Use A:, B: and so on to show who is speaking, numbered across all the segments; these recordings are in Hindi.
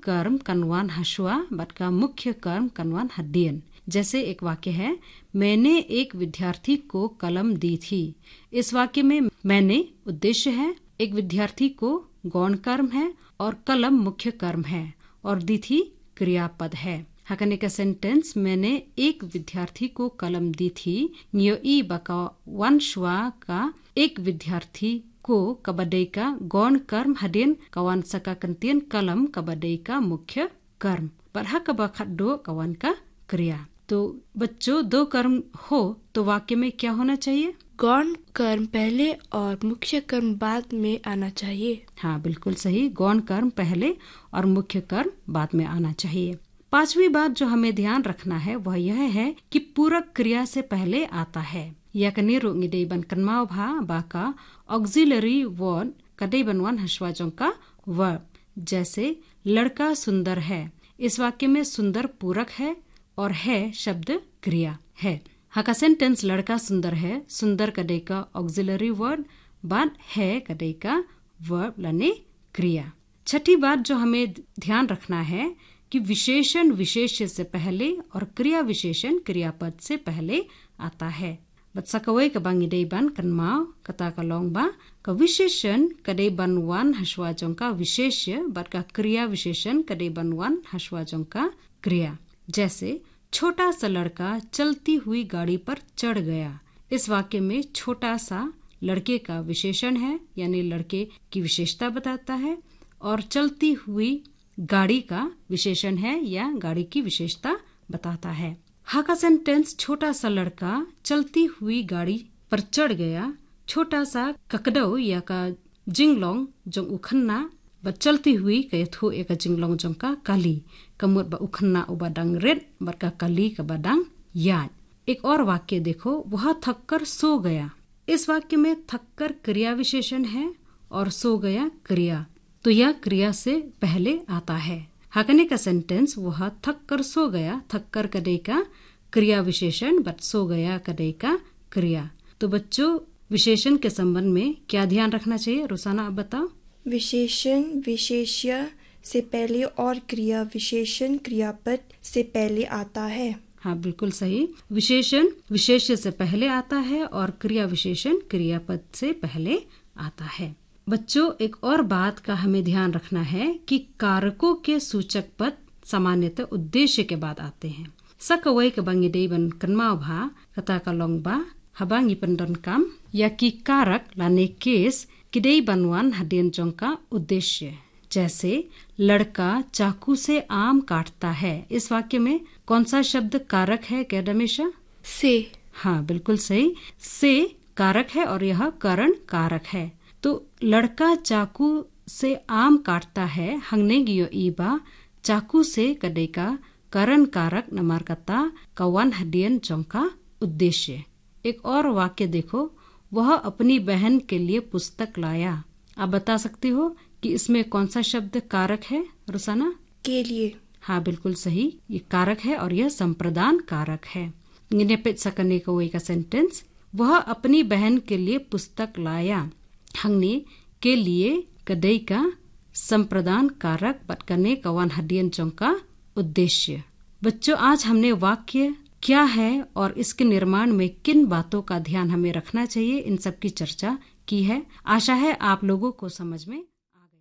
A: कर्म कनवान हशुआ बट का मुख्य कर्म कनवान हड्डियन। जैसे एक वाक्य है, मैंने एक विद्यार्थी को कलम दी थी। इस वाक्य में मैंने उद्देश्य है, एक विद्यार्थी को गौण कर्म है और कलम मुख्य कर्म है और दी थी क्रियापद है। हकने का सेंटेंस मैंने एक विद्यार्थी को कलम दी थी न्योई बका वंशवा का एक विद्यार्थी को कबड्डी का गौण कर्म हडियन कवान सका कंतियन कलम कबड्डी का मुख्य कर्म पर कबो कवान का क्रिया। तो बच्चों दो कर्म हो तो वाक्य में क्या होना चाहिए?
B: गौण कर्म पहले और मुख्य कर्म बाद में आना चाहिए।
A: हाँ बिल्कुल सही, गौण कर्म पहले और मुख्य कर्म बाद में आना चाहिए। पांचवी बात जो हमें ध्यान रखना है वह यह है कि पूरक क्रिया से पहले आता है। yakni ru ngidei ban kanmao bha baka auxiliary word kadei बनवान हश्वाजों का वर्ब। जैसे लड़का सुंदर है, इस वाक्य में सुंदर पूरक है और है शब्द क्रिया है। हका सेंटेंस लड़का सुंदर है, सुंदर कदे का ऑक्सिलरी वर्ड बाद है कदे का वर्ब लने क्रिया। छठी बात जो हमें ध्यान रखना है कि विशेषण विशेष्य से पहले और क्रिया विशेषण क्रियापद से पहले आता है। बत्सकवई का बांगिदे बन कन्माओ कता का लोंगबा का विशेषण कदे बनवान हश्वाजों का विशेष्य बट का क्रिया विशेषण कदे बनवान हश्वाजों का क्रिया। जैसे छोटा सा लड़का चलती हुई गाड़ी पर चढ़ गया, इस वाक्य में छोटा सा लड़के का विशेषण है यानी लड़के की विशेषता बताता है और चलती हुई गाड़ी का विशेषण है या गाड़ी की विशेषता बताता है। हाका सेंटेंस छोटा सा लड़का चलती हुई गाड़ी पर चढ़ गया, छोटा सा ककड़ो या का जिंगलोंग जो उखन्ना ब चलती हुई कयथु एक जिंगलोंग जो का काली कमुर ब उखन्ना उबाडंग रेड बरका काली का बडंग याद। एक और वाक्य देखो, वह थककर सो गया, इस वाक्य में थककर क्रिया विशेषण है और सो गया क्रिया, तो यह क्रिया से पहले आता है। हकने का सेंटेंस वह थक कर सो गया, थक कर कदे का क्रिया विशेषण बट सो गया कदे का क्रिया। तो बच्चों विशेषण के संबंध में क्या ध्यान रखना चाहिए? रोसाना आप बताओ।
B: विशेषण विशेष्य से पहले और क्रिया विशेषण क्रियापद से पहले आता है।
A: हाँ बिल्कुल सही, विशेषण विशेष्य से पहले आता है और क्रिया विशेषण क्रियापद से पहले आता है। बच्चों एक और बात का हमें ध्यान रखना है कि कारकों के सूचक पद सामान्यतः उद्देश्य के बाद आते हैं। सकवई के बंगिदे बन कन्माओ भा कता का लोंगबा हबांगी पंडन काम या कि कारक लाने केस किडे बनवान हडियन जों का उद्देश्य। जैसे लड़का चाकू से आम काटता है, इस वाक्य में कौन सा शब्द कारक है कैडमेशा?
B: से।
A: हाँ बिल्कुल सही, से कारक है और यह करण कारक है। तो लड़का चाकू से आम काटता है, हंगने गियो ईबा चाकू से कदे का करण कारक नमारकता कवन हडियन जों का उद्देश्य। एक और वाक्य देखो, वह अपनी बहन के लिए पुस्तक लाया। आप बता सकते हो कि इसमें कौन सा शब्द कारक है रोसाना?
B: के लिए।
A: हाँ बिल्कुल सही, ये कारक है और यह संप्रदान कारक है। निनेपित सकने को वही का सेंटेंस, वह अपनी बहन के लिए पुस्तक लाया, हंगने के लिए कदई का संप्रदान कारक बटकने कवान हडियन जों का उद्देश्य। बच्चों आज हमने वाक्य क्या है और इसके निर्माण में किन बातों का ध्यान हमें रखना चाहिए इन सब की चर्चा की है। आशा है आप लोगों को समझ में आ गया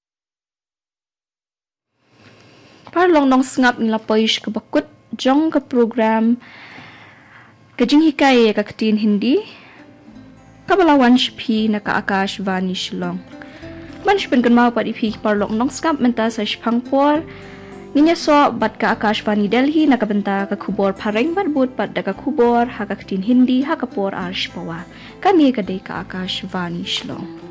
A: है।
B: पर लोंग नोंग संगप निला पोइश के बकुत जोंग का प्रोग्राम कजिंग हिकाये का कटीन Hindi kabala wansh phi naka akashvani shillong mansh pen kan mau padi phi parlok nong skap menta sa shphangpor ninya so bat ka akashvani delhi naka benta ka khubor phareng bat but pat da ka khubor ha ka tin hindi ha ka por arsh pawa ka ne ka de ka akashvani shillong।